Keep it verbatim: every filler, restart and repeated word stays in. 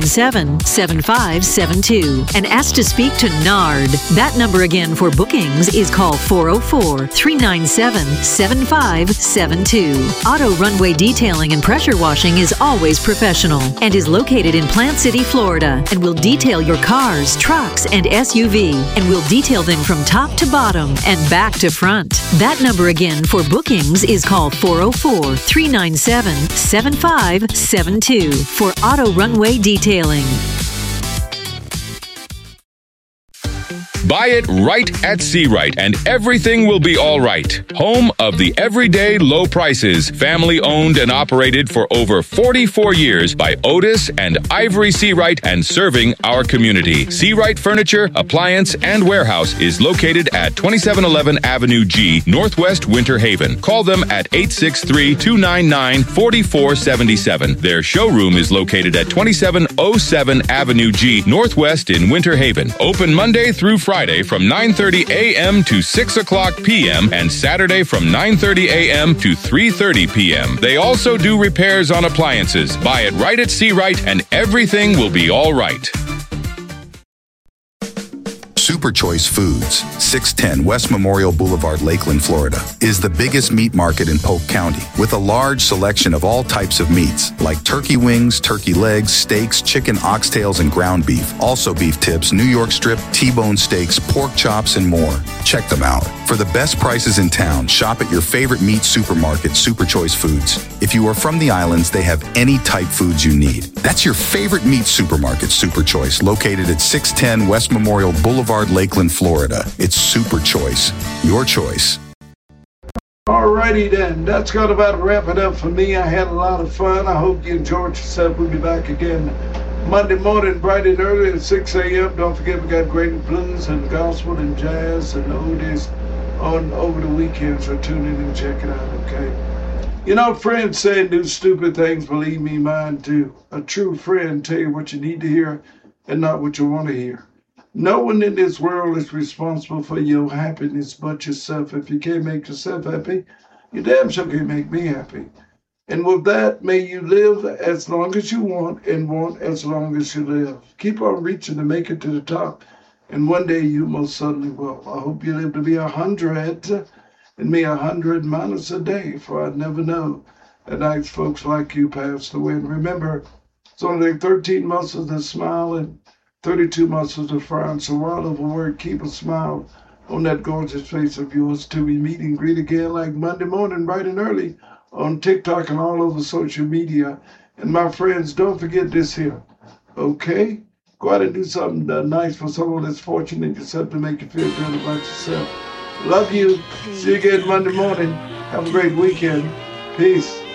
seven, seven five seven two and ask to speak to Nard. That number again for bookings is call four oh four, three nine seven, seven five seven two. Auto Runway Detailing and Pressure Washing is always professional and is located in Plant City, Florida, and will detail your cars, trucks, and S U V, and will detail them from top to bottom and back to front. That number again for bookings is call four oh four, three nine seven, seven five seven two for Auto Runway Detailing. Buy it right at Seawright and everything will be all right. Home of the everyday low prices, family owned and operated for over forty-four years by Otis and Ivory Seawright and serving our community. Seawright Furniture, Appliance, and Warehouse is located at twenty-seven eleven Avenue G, Northwest Winter Haven. Call them at eight six three, two nine nine, four four seven seven. Their showroom is located at twenty-seven oh seven Avenue G, Northwest in Winter Haven. Open Monday through Friday from nine thirty a.m. to six o'clock p.m. and Saturday from nine thirty a.m. to three thirty p.m. They also do repairs on appliances. Buy it right at Seawright and everything will be all right. Super Choice Foods, six ten West Memorial Boulevard, Lakeland, Florida, is the biggest meat market in Polk County with a large selection of all types of meats like turkey wings, turkey legs, steaks, chicken oxtails, and ground beef. Also beef tips, New York strip, T-bone steaks, pork chops, and more. Check them out. For the best prices in town, shop at your favorite meat supermarket, Super Choice Foods. If you are from the islands, they have any type foods you need. That's your favorite meat supermarket, Super Choice, located at six ten West Memorial Boulevard, Lakeland, Florida. It's Super Choice. Your choice. Alrighty then, that's going to about wrap it up for me. I had a lot of fun. I hope you enjoyed yourself. We'll be back again Monday morning, bright and early at six a.m. Don't forget we got great blues and gospel and jazz and oldies on over the weekend, so tune in and check it out, okay? You know, friends say and do stupid things, believe me, mine do. A true friend tell you what you need to hear and not what you want to hear. No one in this world is responsible for your happiness but yourself. If you can't make yourself happy, you damn sure can't make me happy. And with that, may you live as long as you want and want as long as you live. Keep on reaching to make it to the top. And one day you most certainly will. I hope you live to be a hundred, and me a hundred minus a day, for I never know that nice folks like you passed away. And remember, it's only thirteen muscles to smile and thirty-two muscles to frown. So while overworked, keep a smile on that gorgeous face of yours till we meet and greet again like Monday morning, bright and early on TikTok and all over social media. And my friends, don't forget this here, okay? Go out and do something uh, nice for someone that's fortunate yourself to make you feel good about yourself. Love you. See you again Monday morning. Have a great weekend. Peace.